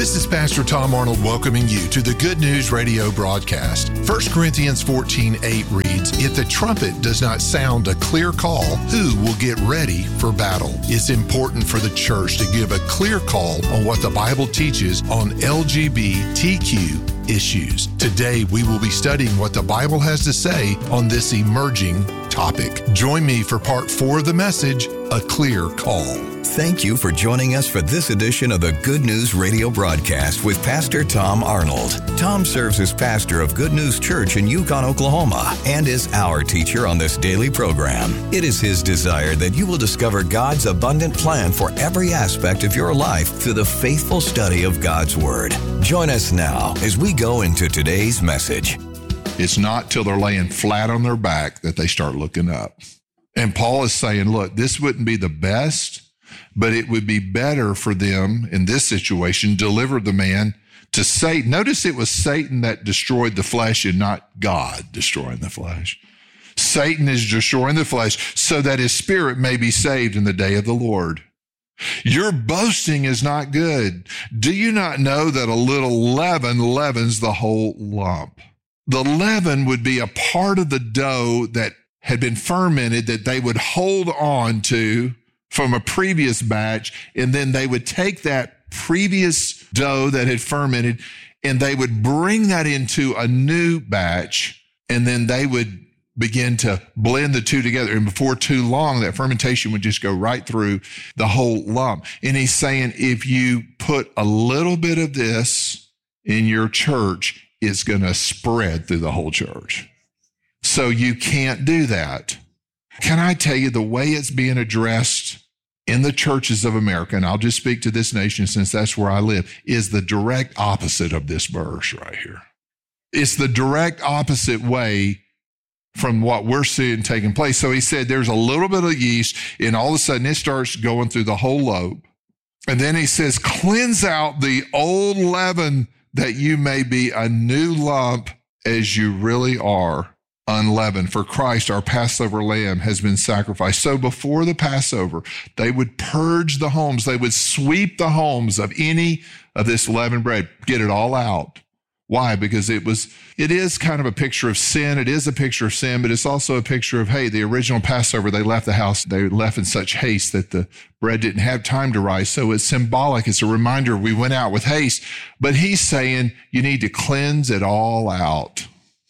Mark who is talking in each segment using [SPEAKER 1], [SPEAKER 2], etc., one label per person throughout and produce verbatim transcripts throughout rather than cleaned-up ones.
[SPEAKER 1] This is Pastor Tom Arnold welcoming you to the Good News Radio broadcast. First Corinthians fourteen eight reads, "If the trumpet does not sound a clear call, who will get ready for battle?" It's important for the church to give a clear call on what the Bible teaches on L G B T Q issues. Today, we will be studying what the Bible has to say on this emerging topic. Join me for part four of the message, A Clear Call.
[SPEAKER 2] Thank you for joining us for this edition of the Good News Radio broadcast with Pastor Tom Arnold. Tom serves as pastor of Good News Church in Yukon, Oklahoma, and is our teacher on this daily program. It is his desire that you will discover God's abundant plan for every aspect of your life through the faithful study of God's Word. Join us now as we go into today's message.
[SPEAKER 1] It's not till they're laying flat on their back that they start looking up. And Paul is saying, look, this wouldn't be the best, but it would be better for them in this situation, deliver the man to Satan. Notice it was Satan that destroyed the flesh and not God destroying the flesh. Satan is destroying the flesh so that his spirit may be saved in the day of the Lord. Your boasting is not good. Do you not know that a little leaven leavens the whole lump? The leaven would be a part of the dough that had been fermented that they would hold on to from a previous batch, and then they would take that previous dough that had fermented and they would bring that into a new batch, and then they would begin to blend the two together. And before too long, that fermentation would just go right through the whole lump. And he's saying, if you put a little bit of this in your church, it's going to spread through the whole church. So you can't do that. Can I tell you the way it's being addressed in the churches of America, and I'll just speak to this nation since that's where I live, is the direct opposite of this verse right here. It's the direct opposite way from what we're seeing taking place. So he said there's a little bit of yeast, and all of a sudden it starts going through the whole loaf. And then he says, cleanse out the old leaven that you may be a new lump as you really are, unleavened. For Christ, our Passover lamb, has been sacrificed. So before the Passover, they would purge the homes. They would sweep the homes of any of this leavened bread, get it all out. Why? Because it was, it is kind of a picture of sin. It is a picture of sin, but it's also a picture of, hey, the original Passover, they left the house. They left in such haste that the bread didn't have time to rise. So it's symbolic. It's a reminder we went out with haste. But he's saying you need to cleanse it all out.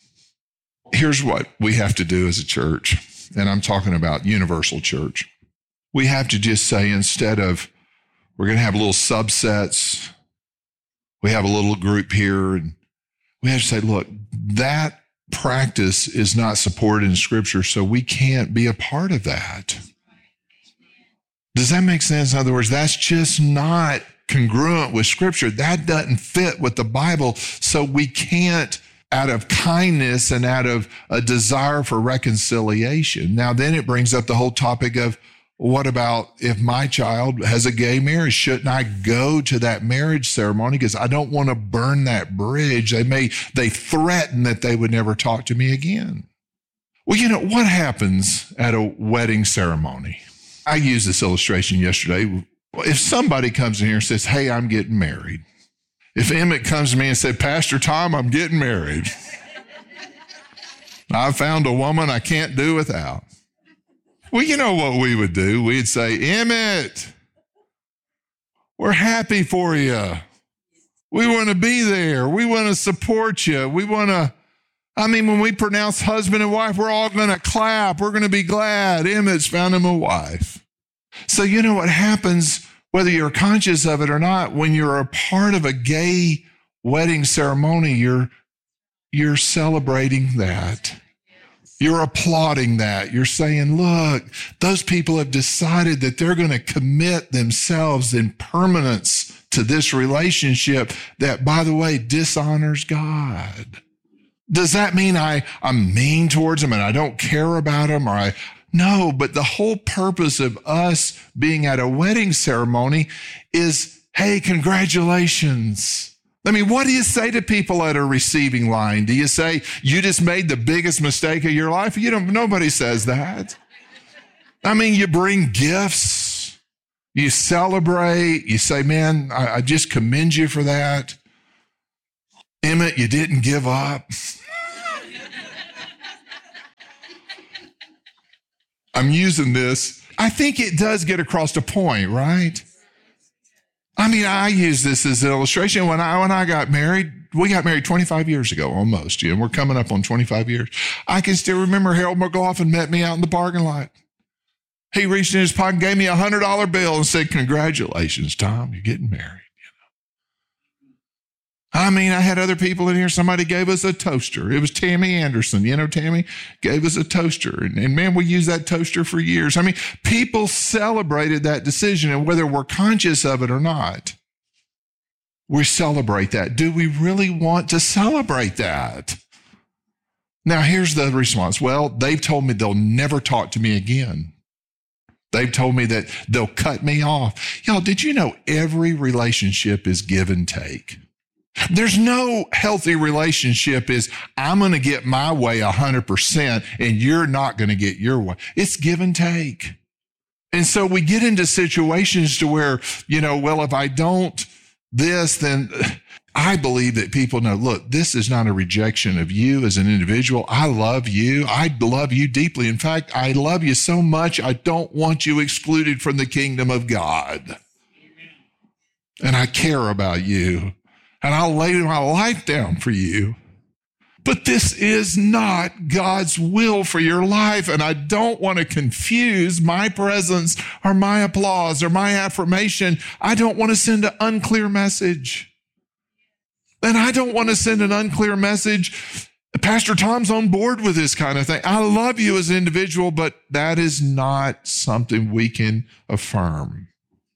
[SPEAKER 1] Here's what we have to do as a church, and I'm talking about universal church. We have to just say, instead of, we're going to have little subsets, we have a little group here, and we have to say, look, that practice is not supported in Scripture, so we can't be a part of that. Does that make sense? In other words, that's just not congruent with Scripture. That doesn't fit with the Bible, so we can't, out of kindness and out of a desire for reconciliation. Now, then it brings up the whole topic of, what about if my child has a gay marriage? Shouldn't I go to that marriage ceremony? Because I don't want to burn that bridge. They may, they threaten that they would never talk to me again. Well, you know, what happens at a wedding ceremony? I used this illustration yesterday. If somebody comes in here and says, hey, I'm getting married. If Emmett comes to me and said, Pastor Tom, I'm getting married. I found a woman I can't do without. Well, you know what we would do? We'd say, Emmett, we're happy for you. We want to be there. We want to support you. We want to, I mean, when we pronounce husband and wife, we're all going to clap. We're going to be glad Emmett's found him a wife. So you know what happens, whether you're conscious of it or not, when you're a part of a gay wedding ceremony, you're, you're celebrating that. You're applauding that. You're saying, look, those people have decided that they're going to commit themselves in permanence to this relationship that, by the way, dishonors God. Does that mean I, I'm mean towards them and I don't care about them, or I... No, but the whole purpose of us being at a wedding ceremony is, hey, congratulations. I mean, what do you say to people at a receiving line? Do you say, you just made the biggest mistake of your life? You don't, nobody says that. I mean, you bring gifts. You celebrate. You say, man, I, I just commend you for that. Emmett, you didn't give up. I'm using this. I think it does get across a point, right? I mean, I use this as an illustration. When I when I got married, we got married twenty-five years ago, almost. Yeah, and we're coming up on twenty-five years. I can still remember Harold McLaughlin met me out in the parking lot. He reached in his pocket and gave me a one hundred dollar bill and said, congratulations, Tom, you're getting married. I mean, I had other people in here. Somebody gave us a toaster. It was Tammy Anderson. You know, Tammy gave us a toaster. And, and man, we used that toaster for years. I mean, people celebrated that decision, and whether we're conscious of it or not, we celebrate that. Do we really want to celebrate that? Now, here's the response. Well, they've told me they'll never talk to me again. They've told me that they'll cut me off. Y'all, did you know every relationship is give and take? There's no healthy relationship is I'm going to get my way one hundred percent and you're not going to get your way. It's give and take. And so we get into situations to where, you know, well, if I don't this, then I believe that people know, look, this is not a rejection of you as an individual. I love you. I love you deeply. In fact, I love you so much, I don't want you excluded from the kingdom of God. And I care about you. And I'll lay my life down for you. But this is not God's will for your life. And I don't want to confuse my presence or my applause or my affirmation. I don't want to send an unclear message. And I don't want to send an unclear message. Pastor Tom's on board with this kind of thing. I love you as an individual, but that is not something we can affirm.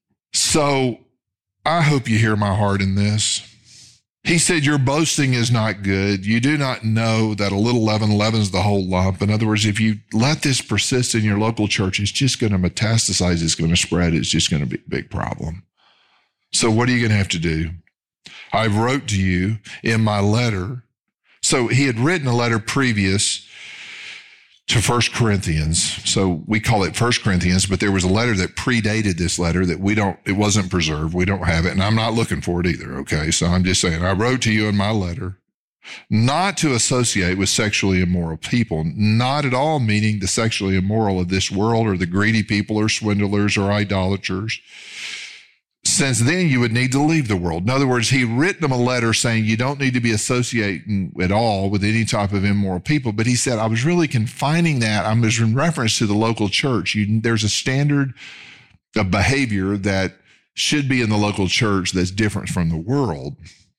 [SPEAKER 1] So I hope you hear my heart in this. He said, your boasting is not good. You do not know that a little leaven leavens the whole lump. In other words, if you let this persist in your local church, it's just going to metastasize. It's going to spread. It's just going to be a big problem. So what are you going to have to do? I wrote to you in my letter. So he had written a letter previous to First Corinthians. So we call it First Corinthians, but there was a letter that predated this letter that we don't, it wasn't preserved. We don't have it. And I'm not looking for it either. Okay. So I'm just saying, I wrote to you in my letter not to associate with sexually immoral people, not at all meaning the sexually immoral of this world or the greedy people or swindlers or idolaters. Since then, you would need to leave the world. In other words, he written them a letter saying you don't need to be associating at all with any type of immoral people. But he said, I was really confining that. I was in reference to the local church. You, there's a standard of behavior that should be in the local church that's different from the world.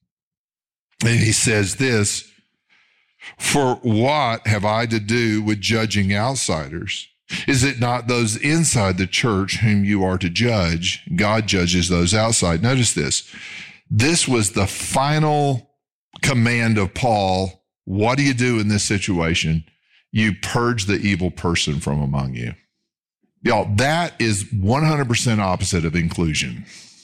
[SPEAKER 1] And he says this, for what have I to do with judging outsiders? Is it not those inside the church whom you are to judge? God judges those outside. Notice this. This was the final command of Paul. What do you do in this situation? You purge the evil person from among you. Y'all, that is one hundred percent opposite of inclusion.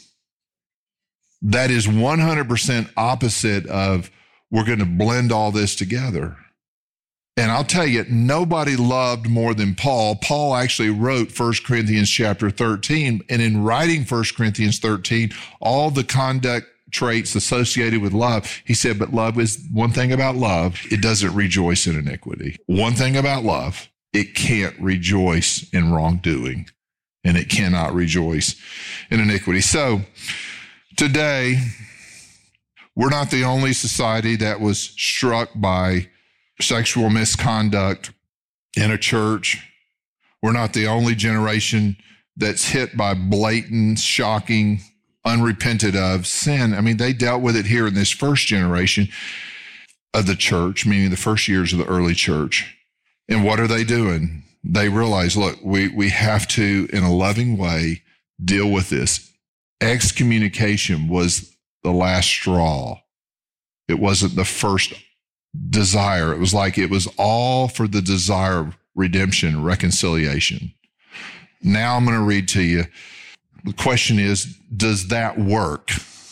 [SPEAKER 1] That is one hundred percent opposite of we're going to blend all this together. And I'll tell you, nobody loved more than Paul. Paul actually wrote First Corinthians chapter thirteen. And in writing First Corinthians thirteen, all the conduct traits associated with love, he said, but love is one thing about love. It doesn't rejoice in iniquity. One thing about love, it can't rejoice in wrongdoing, and it cannot rejoice in iniquity. So today, we're not the only society that was struck by sexual misconduct in a church. We're not the only generation that's hit by blatant, shocking, unrepented of sin. I mean, they dealt with it here in this first generation of the church, meaning the first years of the early church. And what are they doing? They realize, look, we, we have to, in a loving way, deal with this. Excommunication was the last straw. It wasn't the first desire. It was like it was all for the desire of redemption, reconciliation. Now I'm going to read to you. The question is, does that work?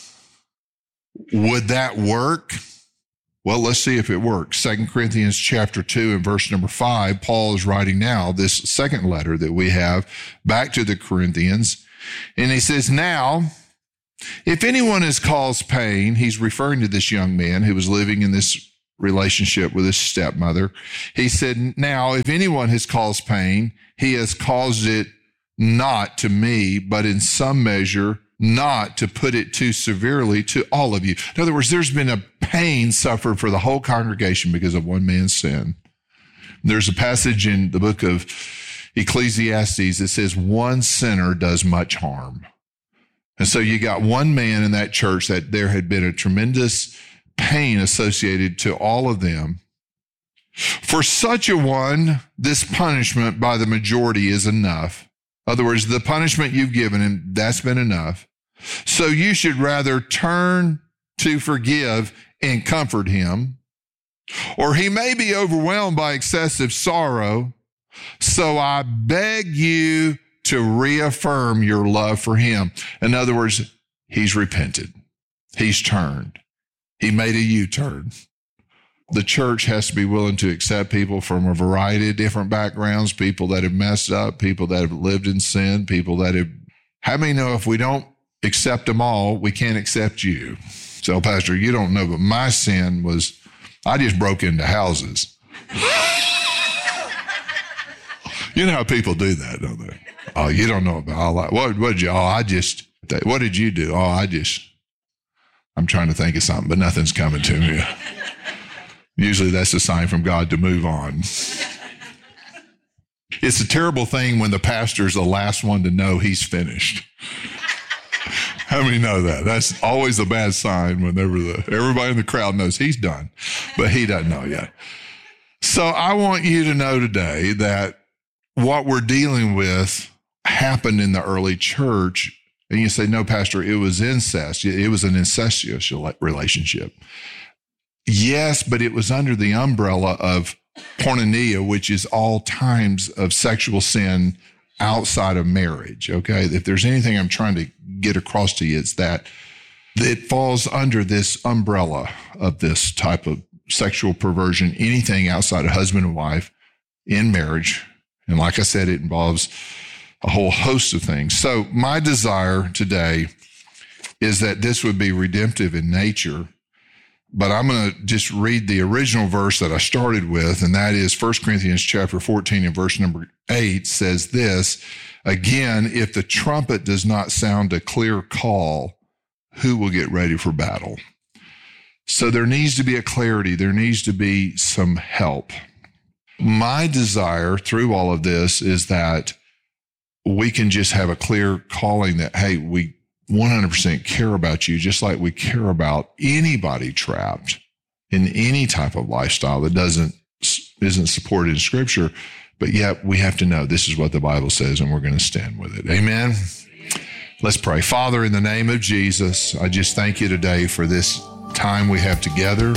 [SPEAKER 1] Would that work? Well, let's see if it works. Second Corinthians chapter two and verse number five, Paul is writing now this second letter that we have back to the Corinthians. And he says, now, if anyone has caused pain, he's referring to this young man who was living in this relationship with his stepmother. He said, now, if anyone has caused pain, he has caused it not to me, but in some measure, not to put it too severely to all of you. In other words, there's been a pain suffered for the whole congregation because of one man's sin. There's a passage in the book of Ecclesiastes that says one sinner does much harm. And so you got one man in that church that there had been a tremendous pain associated to all of them. For such a one, this punishment by the majority is enough. In other words, the punishment you've given him, that's been enough. So you should rather turn to forgive and comfort him, or he may be overwhelmed by excessive sorrow. So I beg you to reaffirm your love for him. In other words, he's repented. He's turned. He made a U-turn. The church has to be willing to accept people from a variety of different backgrounds, people that have messed up, people that have lived in sin, people that have, how many know if we don't accept them all, we can't accept you? So, Pastor, you don't know, but my sin was, I just broke into houses. You know how people do that, don't they? Oh, you don't know about all that. What, what did you, oh, I just, what did you do? Oh, I just, I'm trying to think of something, but nothing's coming to me. Usually that's a sign from God to move on. It's a terrible thing when the pastor's the last one to know he's finished. How many know that? That's always a bad sign whenever the, everybody in the crowd knows he's done, but he doesn't know yet. So I want you to know today that what we're dealing with happened in the early church. And you say, no, Pastor, it was incest. It was an incestuous relationship. Yes, but it was under the umbrella of porneia, which is all times of sexual sin outside of marriage, okay? If there's anything I'm trying to get across to you, it's that it falls under this umbrella of this type of sexual perversion, anything outside of husband and wife in marriage. And like I said, it involves a whole host of things. So my desire today is that this would be redemptive in nature. But I'm going to just read the original verse that I started with, and that is First Corinthians chapter fourteen and verse number eight says this, again, if the trumpet does not sound a clear call, who will get ready for battle? So there needs to be a clarity. There needs to be some help. My desire through all of this is that we can just have a clear calling that, hey, we one hundred percent care about you, just like we care about anybody trapped in any type of lifestyle that doesn't isn't supported in Scripture. But yet we have to know this is what the Bible says, and we're going to stand with it. Amen. Let's pray. Father, in the name of Jesus, I just thank you today for this time we have together.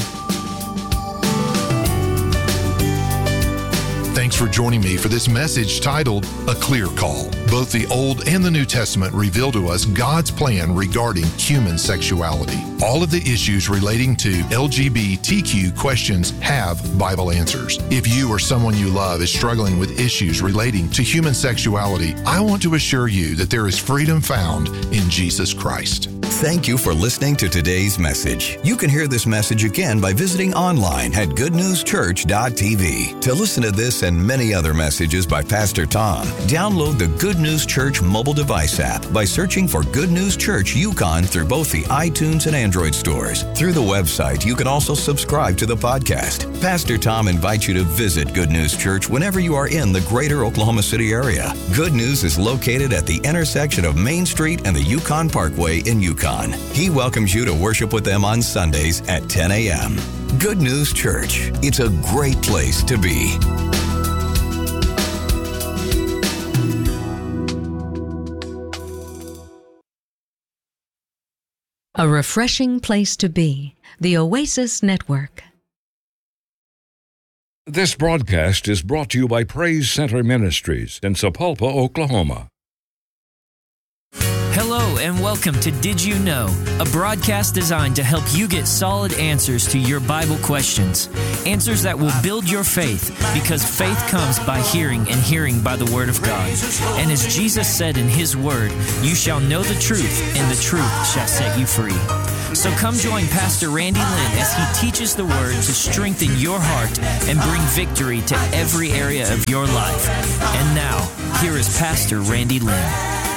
[SPEAKER 3] Thanks for joining me for this message titled A Clear Call. Both the Old and the New Testament reveal to us God's plan regarding human sexuality. All of the issues relating to L G B T Q questions have Bible answers. If you or someone you love is struggling with issues relating to human sexuality, I want to assure you that there is freedom found in Jesus Christ.
[SPEAKER 2] Thank you for listening to today's message. You can hear this message again by visiting online at good news church dot t v. To listen to this and many other messages by Pastor Tom, download the Good News Church mobile device app by searching for Good News Church Yukon through both the iTunes and Android stores. Through the website, you can also subscribe to the podcast. Pastor Tom invites you to visit Good News Church whenever you are in the greater Oklahoma City area. Good News is located at the intersection of Main Street and the Yukon Parkway in Yukon. He welcomes you to worship with them on Sundays at ten a.m. Good News Church. It's a great place to be.
[SPEAKER 4] A refreshing place to be. The Oasis Network.
[SPEAKER 5] This broadcast is brought to you by Praise Center Ministries in Sapulpa, Oklahoma.
[SPEAKER 6] Hello, and welcome to Did You Know, a broadcast designed to help you get solid answers to your Bible questions. Answers that will build your faith, because faith comes by hearing and hearing by the Word of God. And as Jesus said in His Word, you shall know the truth, and the truth shall set you free. So come join Pastor Randy Lynn as he teaches the Word to strengthen your heart and bring victory to every area of your life. And now, here is Pastor Randy Lynn.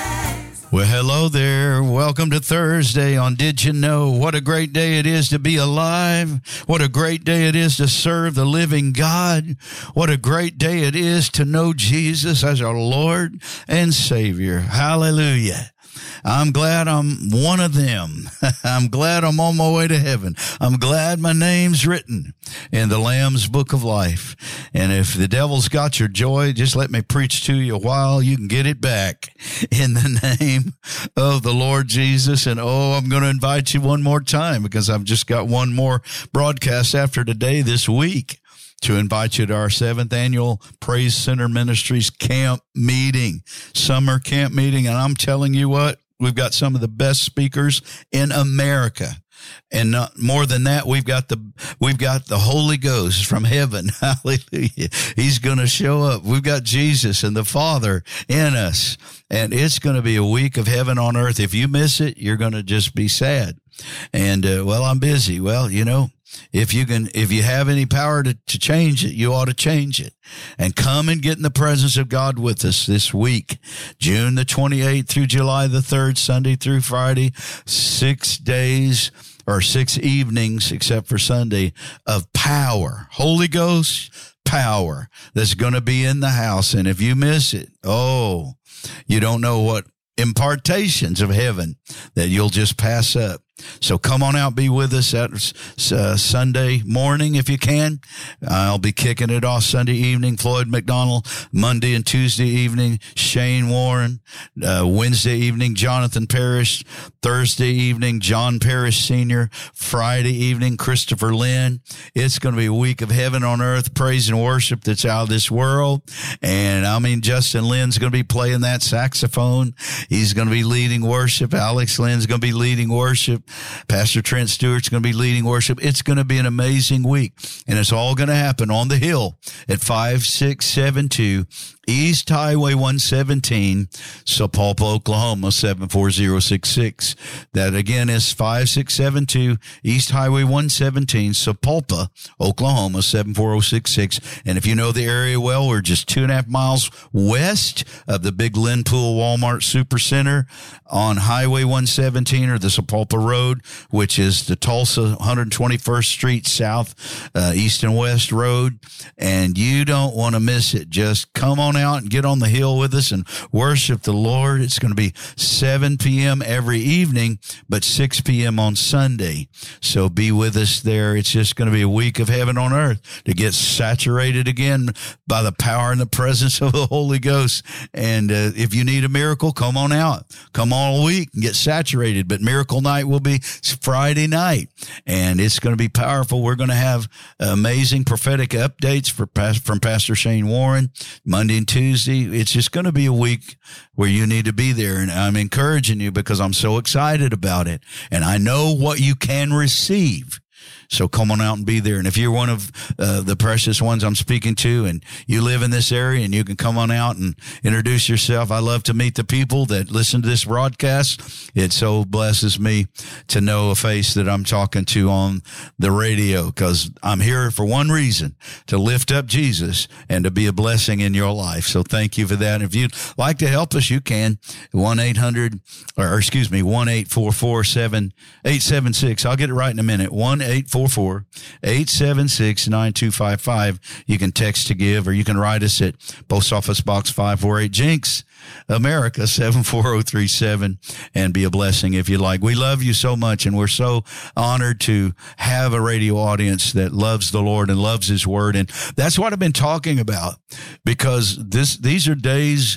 [SPEAKER 7] Well, hello there. Welcome to Thursday on Did You Know? What a great day it is to be alive. What a great day it is to serve the living God. What a great day it is to know Jesus as our Lord and Savior. Hallelujah. I'm glad I'm one of them. I'm glad I'm on my way to heaven. I'm glad my name's written in the Lamb's Book of Life. And if the devil's got your joy, just let me preach to you a while. You can get it back in the name of the Lord Jesus. And oh, I'm going to invite you one more time, because I've just got one more broadcast after today this week, to invite you to our seventh annual Praise Center Ministries camp meeting, summer camp meeting. And I'm telling you what, we've got some of the best speakers in America. And not more than that, we've got the, we've got the Holy Ghost from heaven. Hallelujah. He's going to show up. We've got Jesus and the Father in us. And it's going to be a week of heaven on earth. If you miss it, you're going to just be sad. And, uh, well, I'm busy. Well, you know, If you can, if you have any power to, to change it, you ought to change it, and come and get in the presence of God with us this week, June the twenty-eighth through July the third, Sunday through Friday, six days or six evenings, except for Sunday, of power, Holy Ghost power that's going to be in the house. And if you miss it, oh, you don't know what impartations of heaven that you'll just pass up. So come on out, be with us at uh, Sunday morning if you can. I'll be kicking it off Sunday evening, Floyd McDonald. Monday and Tuesday evening, Shane Warren. Uh, Wednesday evening, Jonathan Parrish. Thursday evening, John Parrish Senior Friday evening, Christopher Lynn. It's going to be a week of heaven on earth, praise and worship that's out of this world. And I mean, Justin Lynn's going to be playing that saxophone. He's going to be leading worship. Alex Lynn's going to be leading worship. Pastor Trent Stewart's going to be leading worship. It's going to be an amazing week, and it's all going to happen on the hill at five six seven two East Highway one seventeen, Sapulpa, Oklahoma, seven four zero six six. That again is five six seven two East Highway one seventeen, Sapulpa, Oklahoma, seven four zero six six. And if you know the area well, we're just two and a half miles west of the big Linpool Walmart Supercenter on Highway one seventeen, or the Sapulpa Road, which is the Tulsa one hundred twenty-first Street South, uh, East and West Road. And you don't want to miss it. Just come on out and get on the hill with us and worship the Lord. It's going to be seven p.m. every evening, but six p.m. on Sunday. So be with us there. It's just going to be a week of heaven on earth to get saturated again by the power and the presence of the Holy Ghost. And uh, if you need a miracle, come on out. Come all week and get saturated. But Miracle Night will be Friday night, and it's going to be powerful. We're going to have amazing prophetic updates for from Pastor Shane Warren Monday and Tuesday. It's just going to be a week where you need to be there, and I'm encouraging you because I'm so excited about it, and I know what you can receive. So come on out and be there. And if you're one of uh, the precious ones I'm speaking to, and you live in this area, and you can come on out and introduce yourself. I love to meet the people that listen to this broadcast. It so blesses me to know a face that I'm talking to on the radio, because I'm here for one reason, to lift up Jesus and to be a blessing in your life. So thank you for that. If you'd like to help us, you can. one eight hundred, or excuse me, one eight four four seven eight seven six. I'll get it right in a minute. one eight four four eight seven six nine two five five. You can text to give, or you can write us at Post Office Box five four eight, Jinx, America, seven four zero three seven, and be a blessing if you like. We love you so much, and we're so honored to have a radio audience that loves the Lord and loves His Word. And that's what I've been talking about, because this these are days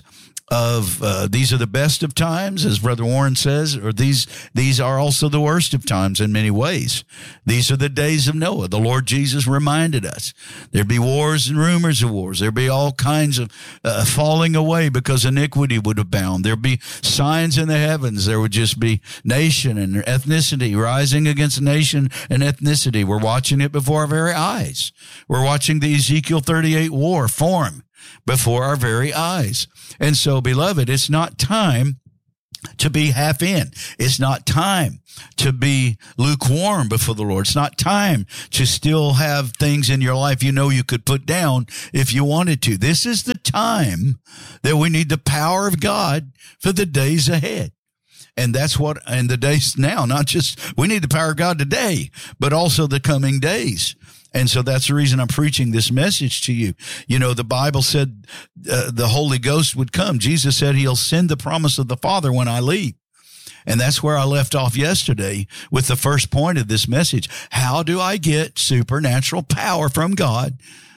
[SPEAKER 7] of uh, these are the best of times, as Brother Warren says, or these these are also the worst of times in many ways. These are the days of Noah. The Lord Jesus reminded us there'd be wars and rumors of wars. There'd be all kinds of uh, falling away because iniquity would abound. There'd be signs in the heavens. There would just be nation and ethnicity rising against nation and ethnicity. We're watching it before our very eyes. We're watching the Ezekiel thirty-eight war form before our very eyes. And so, beloved, it's not time to be half in. It's not time to be lukewarm before the Lord. It's not time to still have things in your life you know you could put down if you wanted to. This is the time that we need the power of God for the days ahead. And that's what, and the days now, not just, we need the power of God today, but also the coming days. And so that's the reason I'm preaching this message to you. You know, the Bible said uh, the Holy Ghost would come. Jesus said he'll send the promise of the Father when I leave. And that's where I left off yesterday with the first point of this message. How do I get supernatural power from God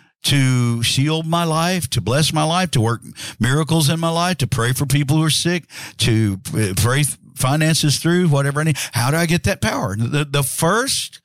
[SPEAKER 7] to shield my life, to bless my life, to work miracles in my life, to pray for people who are sick, to pray finances through, whatever I need? How do I get that power? The, the first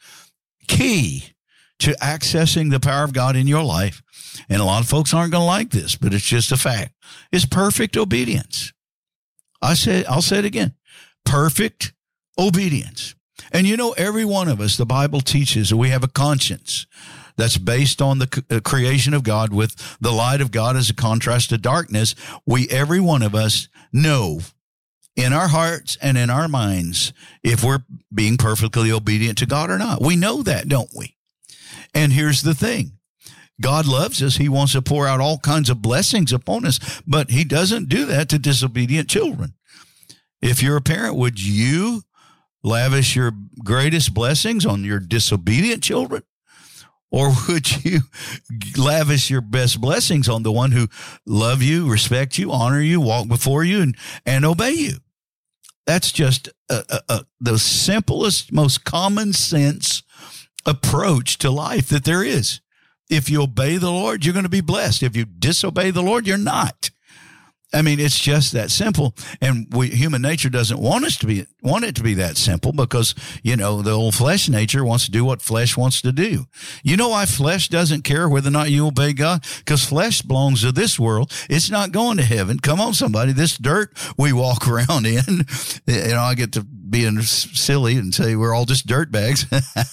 [SPEAKER 7] key to accessing the power of God in your life, and a lot of folks aren't going to like this, but it's just a fact, is perfect obedience. I said, I'll say it again, perfect obedience. And you know, every one of us, the Bible teaches that we have a conscience that's based on the creation of God with the light of God as a contrast to darkness. We, every one of us, know in our hearts and in our minds if we're being perfectly obedient to God or not. We know that, don't we? And here's the thing. God loves us. He wants to pour out all kinds of blessings upon us, but he doesn't do that to disobedient children. If you're a parent, would you lavish your greatest blessings on your disobedient children? Or would you lavish your best blessings on the one who love you, respect you, honor you, walk before you, and, and obey you? That's just a, a, a, the simplest, most common sense approach to life that there is. If you obey the Lord, you're going to be blessed. If you disobey the Lord, you're not. I mean, it's just that simple. And we, human nature doesn't want us to be, want it to be that simple because, you know, the old flesh nature wants to do what flesh wants to do. You know why flesh doesn't care whether or not you obey God? Because flesh belongs to this world. It's not going to heaven. Come on, somebody. This dirt we walk around in, you know, I get to being silly and say we're all just dirt bags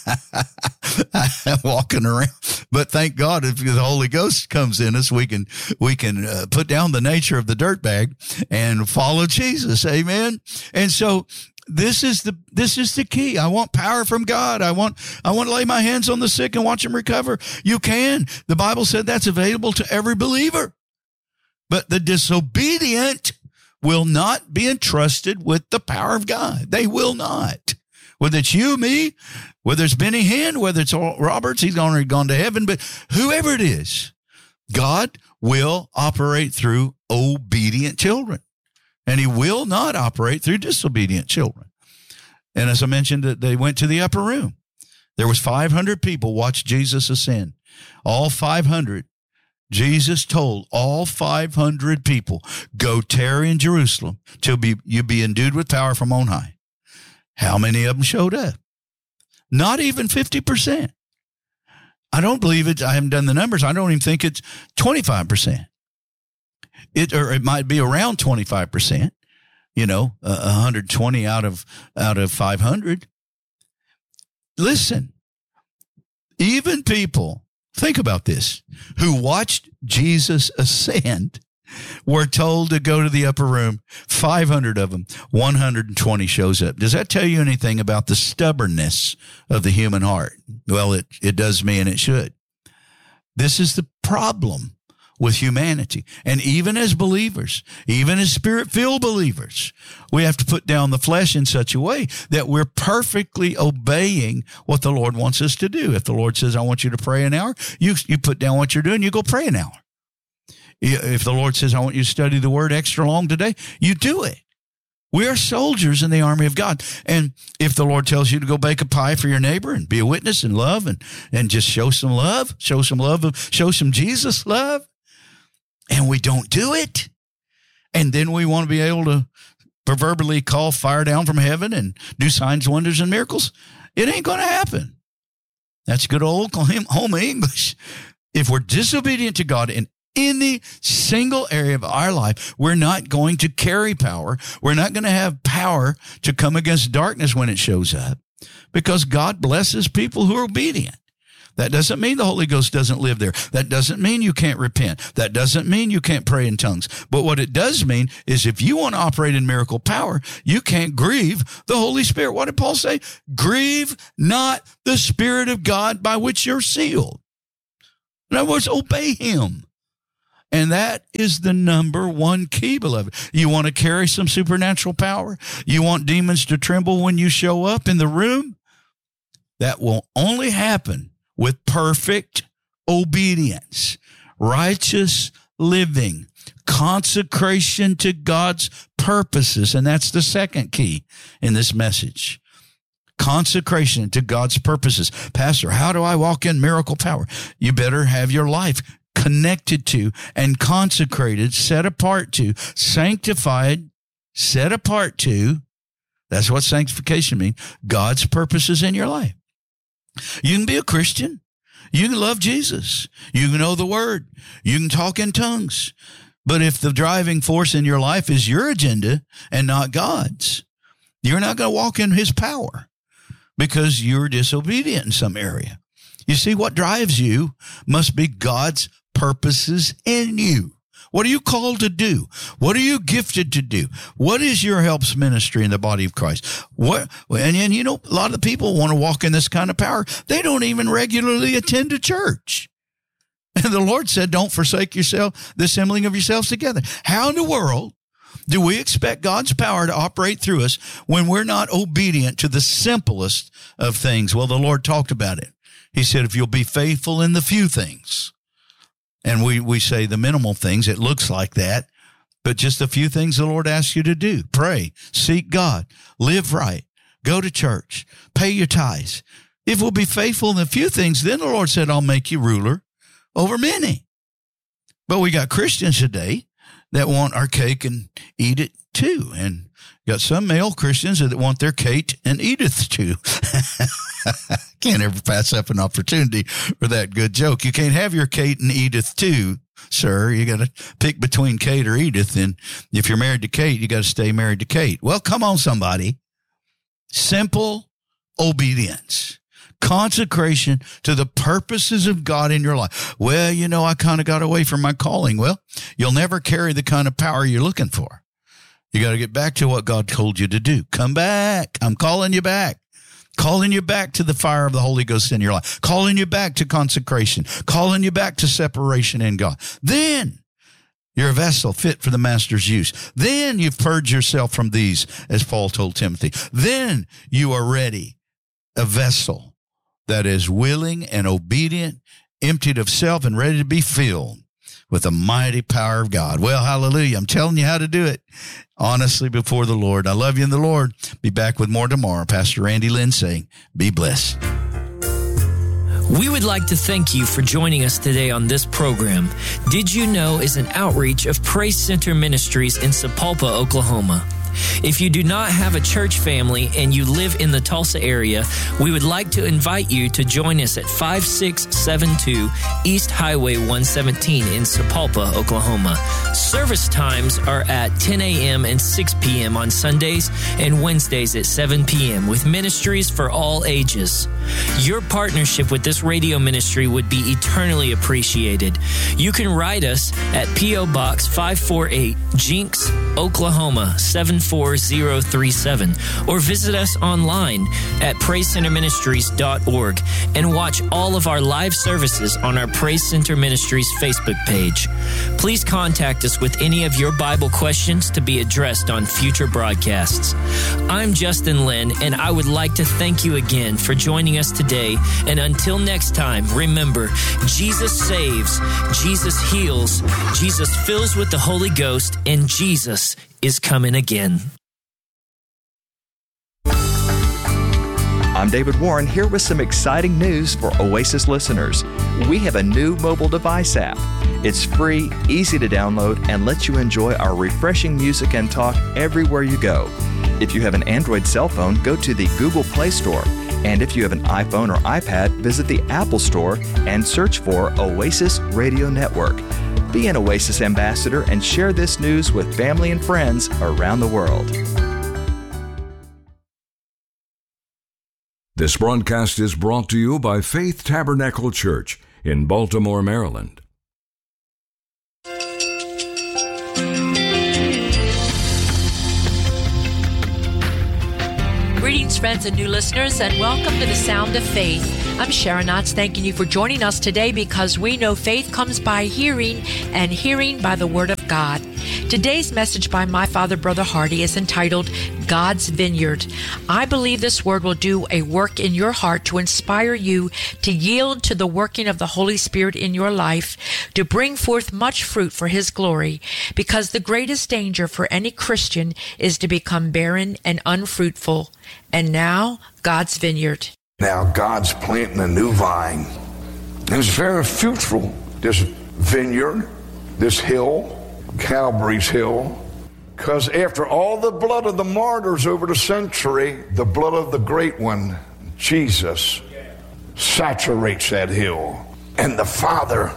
[SPEAKER 7] walking around. But thank God if the Holy Ghost comes in us, we can, we can uh, put down the nature of the dirt bag and follow Jesus. Amen. And so this is the, this is the key. I want power from God. I want, I want to lay my hands on the sick and watch them recover. You can. The Bible said that's available to every believer, but the disobedient will not be entrusted with the power of God. They will not. Whether it's you, me, whether it's Benny Hinn, whether it's Roberts, he's already gone to heaven, but whoever it is, God will operate through obedient children, and he will not operate through disobedient children. And as I mentioned, they went to the upper room. There was five hundred people watched Jesus ascend. All five hundred. Jesus told all five hundred people, go tarry in Jerusalem till be, you be endued with power from on high. How many of them showed up? Not even fifty percent. I don't believe it. I haven't done the numbers. I don't even think it's twenty-five percent. It, or it might be around twenty-five percent, you know, uh, one hundred twenty out of, out of five hundred. Listen, even people, think about this, who watched Jesus ascend were told to go to the upper room. five hundred of them, one hundred twenty shows up. Does that tell you anything about the stubbornness of the human heart? Well, it, it does me, and it should. This is the problem with humanity. And even as believers, even as spirit-filled believers, we have to put down the flesh in such a way that we're perfectly obeying what the Lord wants us to do. If the Lord says, I want you to pray an hour, you, you put down what you're doing, you go pray an hour. If the Lord says, I want you to study the word extra long today, you do it. We are soldiers in the army of God. And if the Lord tells you to go bake a pie for your neighbor and be a witness and love and, and just show some love, show some love, show some Jesus love, and we don't do it, And then we want to be able to proverbially call fire down from heaven and do signs, wonders, and miracles. It ain't going to happen. That's good old home English. If we're disobedient to God in any single area of our life, we're not going to carry power. We're not going to have power to come against darkness when it shows up, because God blesses people who are obedient. That doesn't mean the Holy Ghost doesn't live there. That doesn't mean you can't repent. That doesn't mean you can't pray in tongues. But what it does mean is if you want to operate in miracle power, you can't grieve the Holy Spirit. What did Paul say? Grieve not the Spirit of God by which you're sealed. In other words, obey him. And that is the number one key, beloved. You want to carry some supernatural power? You want demons to tremble when you show up in the room? That will only happen with perfect obedience, righteous living, consecration to God's purposes. And that's the second key in this message. Consecration to God's purposes. Pastor, how do I walk in miracle power? You better have your life connected to and consecrated, set apart to, sanctified, set apart to. That's what sanctification means. God's purposes in your life. You can be a Christian. You can love Jesus. You can know the word. You can talk in tongues. But if the driving force in your life is your agenda and not God's, you're not going to walk in his power because you're disobedient in some area. You see, what drives you must be God's purposes in you. What are you called to do? What are you gifted to do? What is your helps ministry in the body of Christ? What, and, and you know, a lot of the people want to walk in this kind of power. They don't even regularly attend a church. And the Lord said, don't forsake yourself, the assembling of yourselves together. How in the world do we expect God's power to operate through us when we're not obedient to the simplest of things? Well, the Lord talked about it. He said, if you'll be faithful in the few things, and we, we say the minimal things, it looks like that, but just a few things the Lord asks you to do. Pray, seek God, live right, go to church, pay your tithes. If we'll be faithful in the few things, then the Lord said, I'll make you ruler over many. But we got Christians today that want our cake and eat it too. And got some male Christians that want their cake and eateth too. Can't ever pass up an opportunity for that good joke. You can't have your Kate and Edith too, sir. You got to pick between Kate or Edith. And if you're married to Kate, you got to stay married to Kate. Well, come on, somebody. Simple obedience, consecration to the purposes of God in your life. Well, you know, I kind of got away from my calling. Well, you'll never carry the kind of power you're looking for. You got to get back to what God told you to do. Come back. I'm calling you back. Calling you back to the fire of the Holy Ghost in your life. Calling you back to consecration. Calling you back to separation in God. Then you're a vessel fit for the master's use. Then you've purged yourself from these, as Paul told Timothy. Then you are ready, a vessel that is willing and obedient, emptied of self and ready to be filled with the mighty power of God. Well, hallelujah. I'm telling you how to do it honestly before the Lord. I love you in the Lord. Be back with more tomorrow. Pastor Randy Lynn saying, be blessed.
[SPEAKER 6] We would like to thank you for joining us today on this program. Did You Know is an outreach of Praise Center Ministries in Sapulpa, Oklahoma. If you do not have a church family and you live in the Tulsa area, we would like to invite you to join us at five six seven two East Highway one seventeen in Sapulpa, Oklahoma. Service times are at ten a.m. and six p.m. on Sundays and Wednesdays at seven p.m. with ministries for all ages. Your partnership with this radio ministry would be eternally appreciated. You can write us at P O. Box five forty-eight, Jinx, Oklahoma seven four zero three seven, or visit us online at praise center ministries dot org and watch all of our live services on our Praise Center Ministries Facebook page. Please contact us with any of your Bible questions to be addressed on future broadcasts. I'm Justin Lynn, and I would like to thank you again for joining us today. And until next time, remember, Jesus saves, Jesus heals, Jesus fills with the Holy Ghost, and Jesus is coming again.
[SPEAKER 8] I'm David Warren here with some exciting news for Oasis listeners. We have a new mobile device app. It's free, easy to download, and lets you enjoy our refreshing music and talk everywhere you go. If you have an Android cell phone, go to the Google Play Store. And if you have an iPhone or iPad, visit the Apple Store and search for Oasis Radio Network. Be an Oasis ambassador and share this news with family and friends around the world.
[SPEAKER 5] This broadcast is brought to you by Faith Tabernacle Church in Baltimore, Maryland.
[SPEAKER 9] Greetings, friends and new listeners, and welcome to the Sound of Faith. I'm Sharon Knotts, thanking you for joining us today because we know faith comes by hearing and hearing by the Word of God. Today's message by my father, Brother Hardy, is entitled God's Vineyard. I believe this word will do a work in your heart to inspire you to yield to the working of the Holy Spirit in your life, to bring forth much fruit for His glory, because the greatest danger for any Christian is to become barren and unfruitful. And now, God's Vineyard.
[SPEAKER 10] Now God's planting a new vine. It's very fruitful, this vineyard, this hill, Calvary's Hill, because after all the blood of the martyrs over the century, the blood of the great one, Jesus, saturates that hill. And the Father,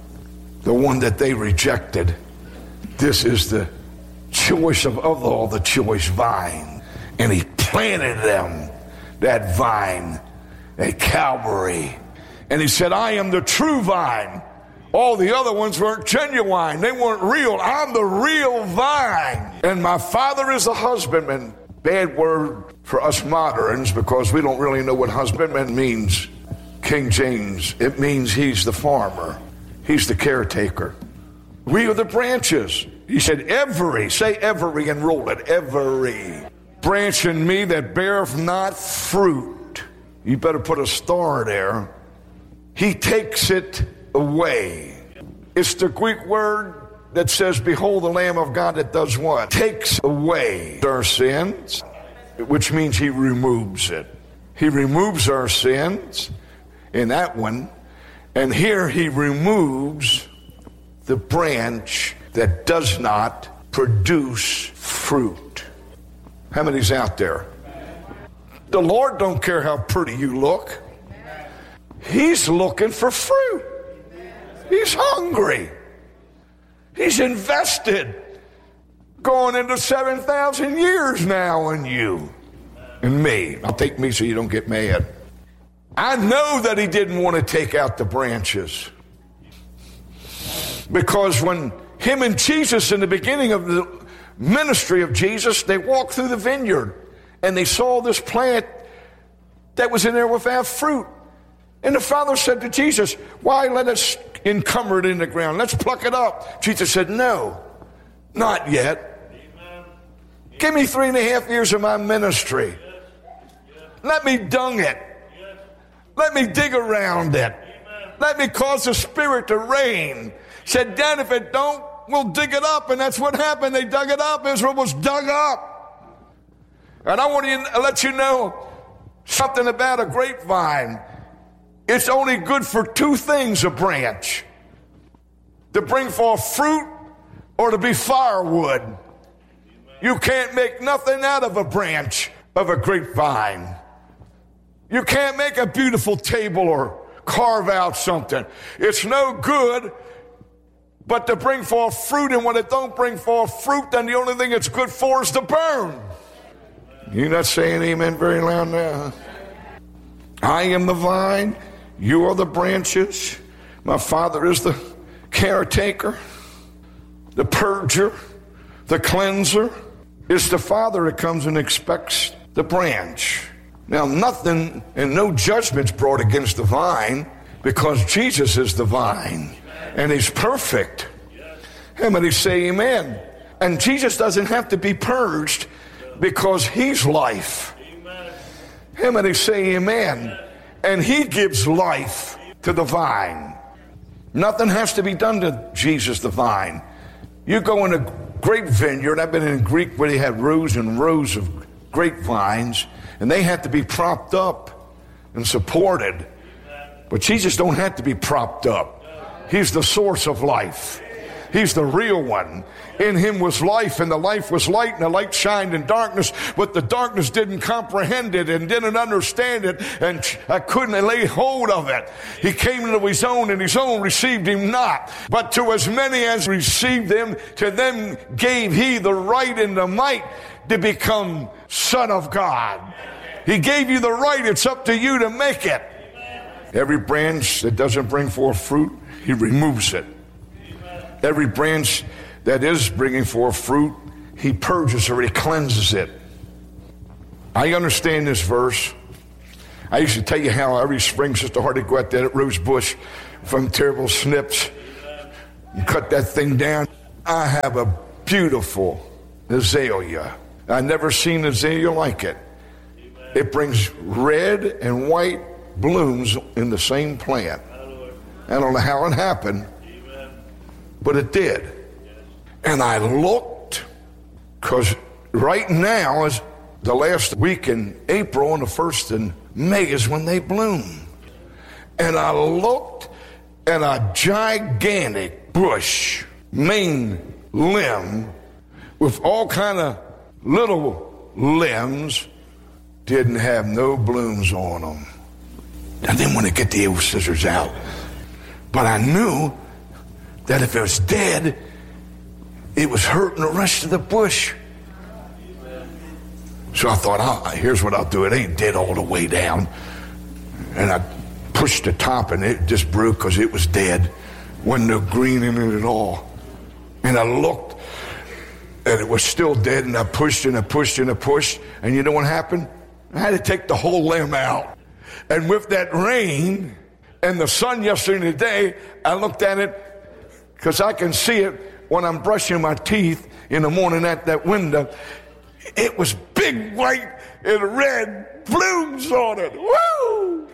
[SPEAKER 10] the one that they rejected, this is the choice of, of all the choice vine. And He planted them, that vine, at Calvary. And He said, I am the true vine. All the other ones weren't genuine. They weren't real. I'm the real vine. And my Father is the husbandman. Bad word for us moderns because we don't really know what husbandman means. King James, it means He's the farmer. He's the caretaker. We are the branches. He said, every, say every and roll it, every branch in me that beareth not fruit. You better put a star there. He takes it away. It's the Greek word that says, behold the Lamb of God that does what? Takes away our sins, which means He removes it. He removes our sins in that one. And here He removes the branch that does not produce fruit. How many's out there? The Lord don't care how pretty you look. He's looking for fruit. He's hungry. He's invested going into seven thousand years now in you and me. I'll take me so you don't get mad. I know that He didn't want to take out the branches, because when Him and Jesus in the beginning of the ministry of Jesus, they walked through the vineyard and they saw this plant that was in there without fruit. And the Father said to Jesus, why let us encumber it in the ground? Let's pluck it up. Jesus said, no, not yet. Amen. Give me three and a half years of my ministry. Yes. Yes. Let me dung it. Yes. Let me dig around it. Amen. Let me cause the Spirit to reign. Said, then if it don't, we'll dig it up. And that's what happened. They dug it up. Israel was dug up. And I want to let you know something about a grapevine. It's only good for two things, a branch: to bring forth fruit or to be firewood. You can't make nothing out of a branch of a grapevine. You can't make a beautiful table or carve out something. It's no good but to bring forth fruit, and when it don't bring forth fruit, then the only thing it's good for is to burn. You're not saying amen very loud now. I am the vine, you are the branches. My Father is the caretaker, the purger, the cleanser. It's the Father that comes and expects the branch. Now, nothing and no judgment's brought against the vine, because Jesus is the vine and He's perfect. How many say amen? And Jesus doesn't have to be purged because He's life. How many say amen? And He gives life to the vine. Nothing has to be done to Jesus the vine. You go in a grape vineyard. I've been in Greek where they had rows and rows of grapevines, and they had to be propped up and supported. But Jesus don't have to be propped up. He's the source of life. He's the real one. In him was life, and the life was light, and the light shined in darkness, but the darkness didn't comprehend it and didn't understand it, and I couldn't lay hold of it. He came into his own, and his own received him not. But to as many as received him, to them gave he the right and the might to become Son of God. He gave you the right. It's up to you to make it. Every branch that doesn't bring forth fruit, he removes it. Every branch that is bringing forth fruit, he purges or he cleanses it. I understand this verse. I used to tell you how every spring Sister Hardy go out there at Rose Bush from terrible snips and cut that thing down. I have a beautiful azalea. I've never seen azalea like it. It brings red and white blooms in the same plant. I don't know how it happened, but it did. And I looked, because right now is the last week in April and the first in May is when they bloom. And I looked at a gigantic bush, main limb, with all kind of little limbs, didn't have no blooms on them. I didn't want to get the old scissors out, but I knew that if it was dead, it was hurting the rest of the bush. So I thought, oh, here's what I'll do. It ain't dead all the way down. And I pushed the top, and it just broke because it was dead. Wasn't no green in it at all. And I looked, and it was still dead, and I pushed and I pushed and I pushed. And you know what happened? I had to take the whole limb out. And with that rain and the sun yesterday and today, I looked at it, because I can see it when I'm brushing my teeth in the morning at that window. It was big white and red blooms on it. Woo!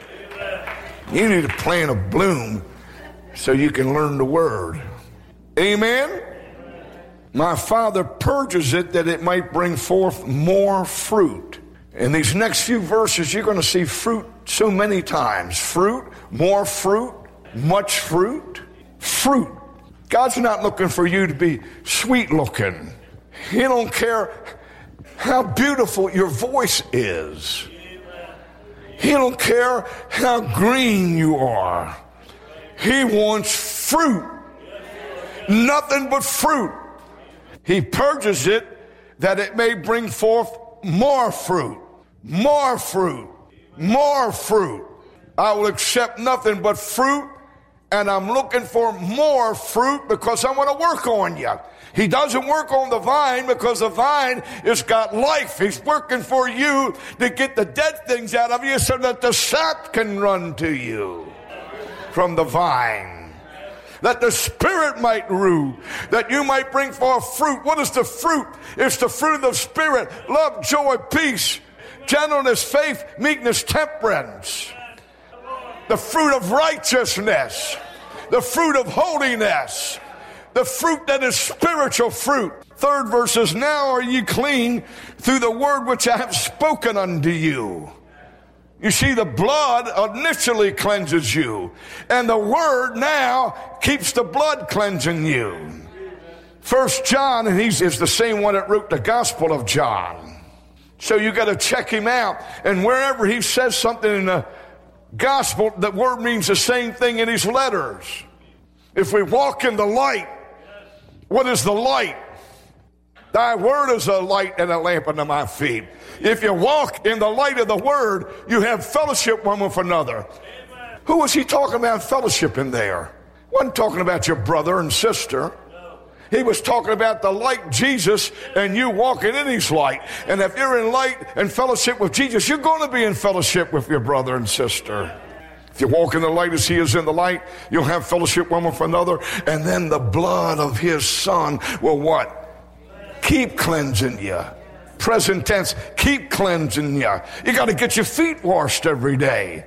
[SPEAKER 10] You need to plant a bloom so you can learn the word. Amen? My Father purges it that it might bring forth more fruit. In these next few verses, you're going to see fruit so many times. Fruit, more fruit, much fruit, fruit. God's not looking for you to be sweet looking. He don't care how beautiful your voice is. He don't care how green you are. He wants fruit. Nothing but fruit. He purges it that it may bring forth more fruit. More fruit. More fruit. I will accept nothing but fruit. And I'm looking for more fruit because I want to work on you. He doesn't work on the vine because the vine has got life. He's working for you to get the dead things out of you so that the sap can run to you from the vine. That the Spirit might rule, that you might bring forth fruit. What is the fruit? It's the fruit of the Spirit: love, joy, peace, gentleness, faith, meekness, temperance. The fruit of righteousness, the fruit of holiness, the fruit that is spiritual fruit. Third verse is, now are ye clean through the word which I have spoken unto you. You see, the blood initially cleanses you, and the word now keeps the blood cleansing you. First John, and he is the same one that wrote the Gospel of John. So you got to check him out, and wherever he says something in the Gospel, the word means the same thing in his letters. If we walk in the light, what is the light? Thy word is a light and a lamp unto my feet. If you walk in the light of the word, you have fellowship one with another. Amen. Who was he talking about fellowship in there? He wasn't talking about your brother and sister. He was talking about the light Jesus and you walking in his light. And if you're in light and fellowship with Jesus, you're going to be in fellowship with your brother and sister. If you walk in the light as he is in the light, you'll have fellowship one with another. And then the blood of his son will what? Keep cleansing you. Present tense, keep cleansing you. You got to get your feet washed every day.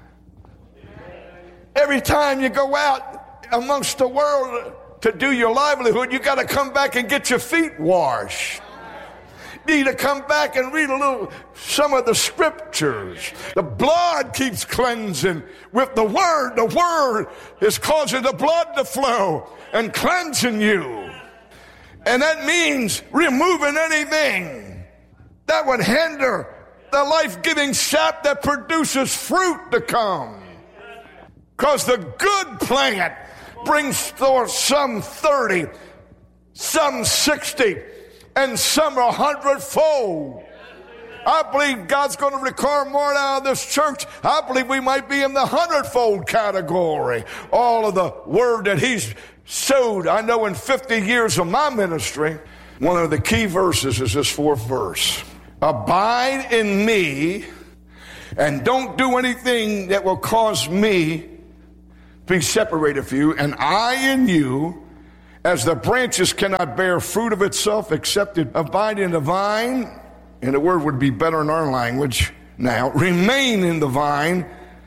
[SPEAKER 10] Every time you go out amongst the world to do your livelihood, you got to come back and get your feet washed. need to come back and read a little, some of the scriptures. The blood keeps cleansing with the word. The word is causing the blood to flow and cleansing you. And that means removing anything that would hinder the life-giving sap that produces fruit to come. Because the good plant brings forth some thirty, some sixty, and some a hundredfold. I believe God's going to require more out of this church. I believe we might be in the hundredfold category. All of the word that he's sowed. I know in fifty years of my ministry, one of the key verses is this fourth verse. Abide in me, and don't do anything that will cause me to be separated from you, and I in you, as the branches cannot bear fruit of itself except it abide in the vine, and the word would be better in our language now, remain in the vine,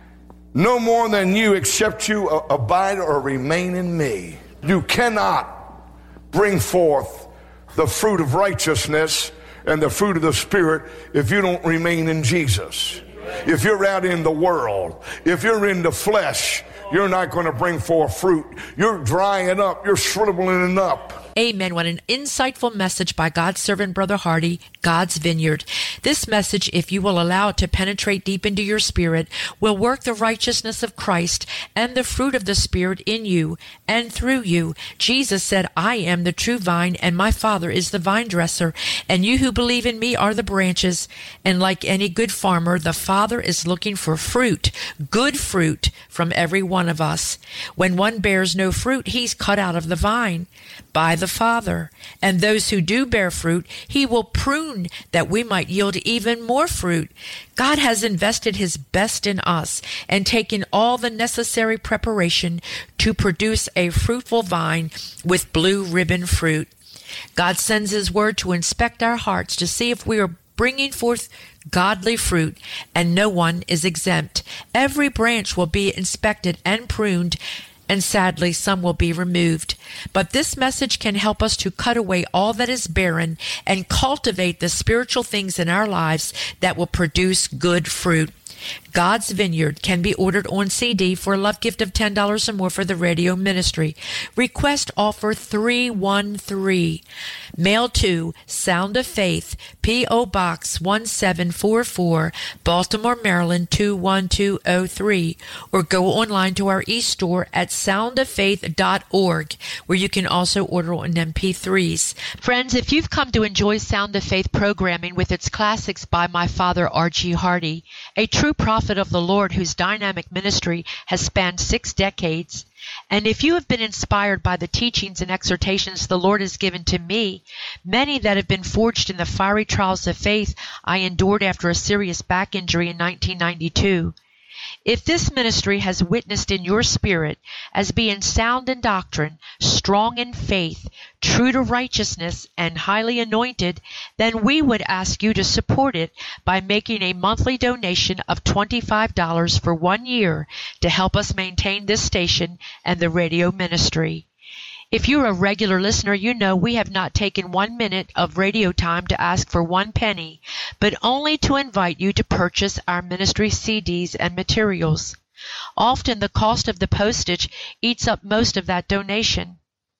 [SPEAKER 10] no more than you except you abide or remain in me. You cannot bring forth the fruit of righteousness and the fruit of the Spirit if you don't remain in Jesus. If you're out in the world, if you're in the flesh, you're not going to bring forth fruit. You're drying up. You're shriveling up.
[SPEAKER 9] Amen. What an insightful message by God's servant, Brother Hardy, God's Vineyard. This message, if you will allow it to penetrate deep into your spirit, will work the righteousness of Christ and the fruit of the Spirit in you and through you. Jesus said, I am the true vine, and my Father is the vine dresser, and you who believe in me are the branches. And like any good farmer, the Father is looking for fruit, good fruit, from every one of us. When one bears no fruit, he's cut out of the vine by the Father. And those who do bear fruit, he will prune that we might yield even more fruit. God has invested his best in us and taken all the necessary preparation to produce a fruitful vine with blue ribbon fruit. God sends his word to inspect our hearts to see if we are bringing forth godly fruit, and no one is exempt. Every branch will be inspected and pruned, and sadly, some will be removed. But this message can help us to cut away all that is barren and cultivate the spiritual things in our lives that will produce good fruit. God's Vineyard can be ordered on C D for a love gift of ten dollars or more for the radio ministry. Request offer three one three. Mail to Sound of Faith, P O. Box one seven four four, Baltimore, Maryland two one two oh three. Or go online to our e-store at sound of faith dot org, where you can also order on M P threes. Friends, if you've come to enjoy Sound of Faith programming with its classics by my father, R G. Hardy, a true prophet of the Lord whose dynamic ministry has spanned six decades, and if you have been inspired by the teachings and exhortations the Lord has given to me, many that have been forged in the fiery trials of faith I endured after a serious back injury in nineteen ninety-two, if this ministry has witnessed in your spirit as being sound in doctrine, strong in faith, true to righteousness, and highly anointed, then we would ask you to support it by making a monthly donation of twenty-five dollars for one year to help us maintain this station and the radio ministry. If you're a regular listener, you know we have not taken one minute of radio time to ask for one penny, but only to invite you to purchase our ministry C Ds and materials. Often the cost of the postage eats up most of that donation.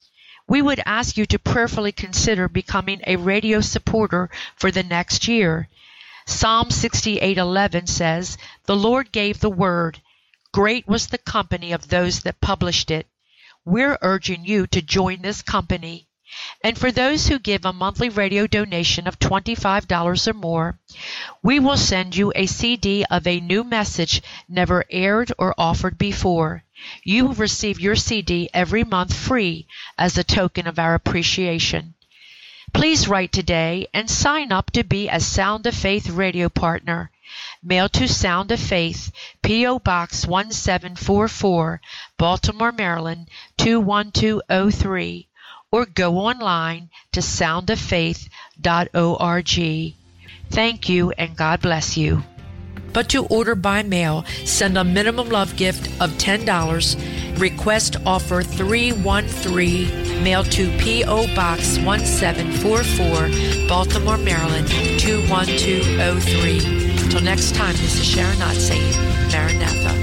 [SPEAKER 9] We would ask you to prayerfully consider becoming a radio supporter for the next year. Psalm sixty-eight eleven says, "The Lord gave the word. Great was the company of those that published it." We're urging you to join this company. And for those who give a monthly radio donation of twenty-five dollars or more, we will send you a C D of a new message never aired or offered before. You will receive your C D every month free as a token of our appreciation. Please write today and sign up to be a Sound of Faith radio partner. Mail to Sound of Faith, P O. Box one seven four four, Baltimore, Maryland two one two oh three, or go online to sound of faith dot org. Thank you, and God bless you. But to order by mail, send a minimum love gift of ten dollars Request offer three one three, mail to P O. Box one seven four four, Baltimore, Maryland two one two oh three. Until next time, this is Sharon Knott saying Maranatha.